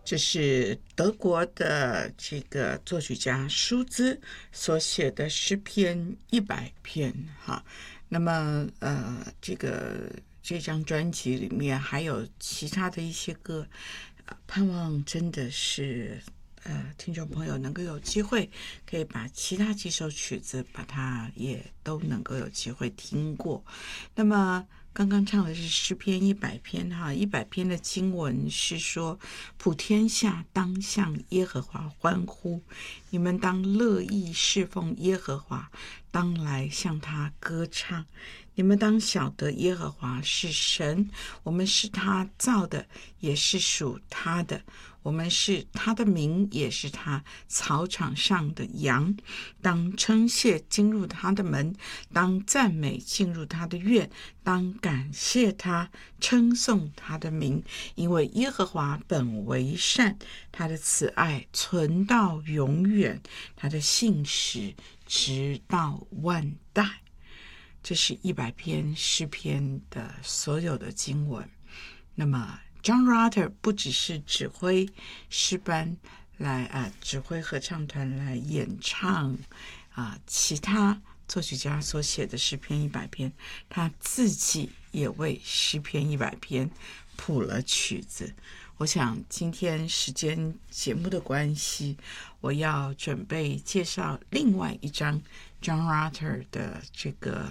这是德国的这个作曲家舒兹所写的诗篇100篇哈。那么这张专辑里面还有其他的一些歌，盼望真的是听众朋友能够有机会可以把其他几首曲子把它也都能够有机会听过。那么刚刚唱的是诗篇100篇哈，100篇的经文是说，普天下当向耶和华欢呼，你们当乐意侍奉耶和华，当来向他歌唱。你们当晓得耶和华是神，我们是他造的，也是属他的，我们是他的民，也是他草场上的羊。当称谢进入他的门，当赞美进入他的院，当感谢他，称颂他的名，因为耶和华本为善，他的慈爱存到永远，他的信实直到万代。这是100篇诗篇的所有的经文。那么 John Rutter 不只是指挥诗班来指挥合唱团来演唱其他作曲家所写的诗篇100篇，他自己也为诗篇100篇谱了曲子。我想今天时间节目的关系，我要准备介绍另外一张 John Rutter 的这个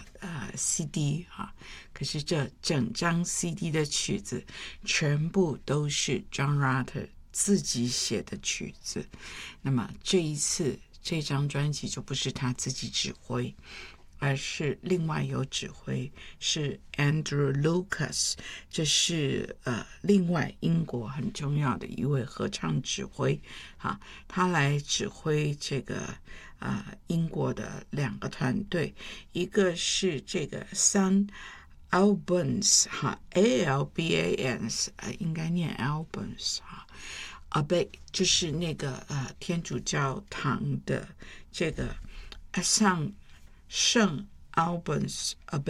CD 可是这整张 CD 的曲子全部都是 John Rutter 自己写的曲子。那么这一次这张专辑就不是他自己指挥，而是另外有指挥，是 Andrew Lucas， 这是另外英国很重要的一位合唱指挥他来指挥这个英国的2个团队，一个是这个 St. Albans Albans 应该念 Albans就是那个天主教堂的这个上圣 Albans